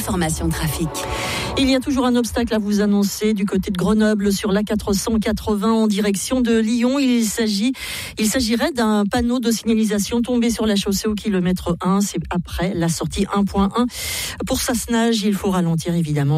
l'information trafic. Il y a toujours un obstacle à vous annoncer du côté de Grenoble sur l'A480 en direction de Lyon. Il s'agirait d'un panneau de signalisation tombé sur la chaussée au kilomètre 1. C'est après la sortie 1.1. Pour Sassenage, il faut ralentir évidemment.